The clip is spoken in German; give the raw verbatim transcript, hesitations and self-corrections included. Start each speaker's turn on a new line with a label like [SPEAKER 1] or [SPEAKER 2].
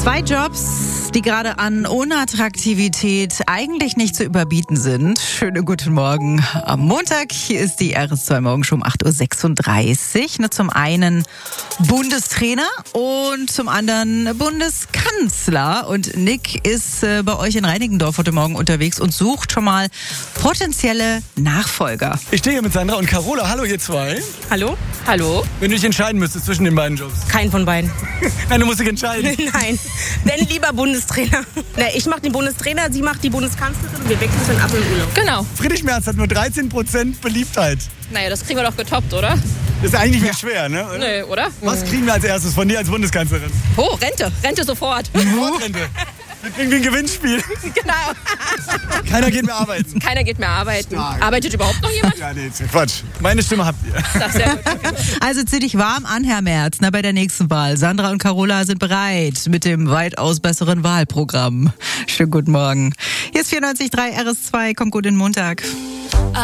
[SPEAKER 1] Zwei Jobs, die gerade an Unattraktivität eigentlich nicht zu überbieten sind. Schönen guten Morgen am Montag. Hier ist die R S zwei Morgenshow um acht Uhr sechsunddreißig. Nur zum einen Bundestrainer und zum anderen Bundeskanzler. Und Nick ist äh, bei euch in Reinickendorf heute Morgen unterwegs und sucht schon mal potenzielle Nachfolger.
[SPEAKER 2] Ich stehe hier mit Sandra und Carola. Hallo ihr zwei.
[SPEAKER 3] Hallo? Hallo?
[SPEAKER 2] Wenn du dich entscheiden müsstest zwischen den beiden Jobs.
[SPEAKER 3] Keinen von beiden.
[SPEAKER 2] Nein, du musst dich entscheiden.
[SPEAKER 3] Nein, denn lieber Bundestrainer. Na, ich mache den Bundestrainer, sie macht die Bundeskanzlerin und wir wechseln uns dann ab im Urlaub.
[SPEAKER 4] Genau.
[SPEAKER 2] Friedrich Merz hat nur dreizehn Prozent Beliebtheit.
[SPEAKER 4] Naja, das kriegen wir doch getoppt, oder?
[SPEAKER 2] Das ist eigentlich nicht schwer, ne?
[SPEAKER 4] Nö, oder?
[SPEAKER 2] Was kriegen wir als erstes von dir als Bundeskanzlerin?
[SPEAKER 4] Oh, Rente. Rente sofort.
[SPEAKER 2] Rente. Wir kriegen wie ein Gewinnspiel.
[SPEAKER 4] Genau.
[SPEAKER 2] Keiner geht mehr arbeiten.
[SPEAKER 4] Keiner geht mehr arbeiten.
[SPEAKER 2] Stark.
[SPEAKER 4] Arbeitet überhaupt noch jemand?
[SPEAKER 2] Ja, nee, Quatsch. Meine Stimme habt ihr.
[SPEAKER 4] Das ist sehr gut.
[SPEAKER 1] Also zieh dich warm an, Herr Merz, na, bei der nächsten Wahl. Sandra und Carola sind bereit mit dem weitaus besseren Wahlprogramm. Schönen guten Morgen. Hier ist vierundneunzig Komma drei R S zwei, kommt gut in den Montag.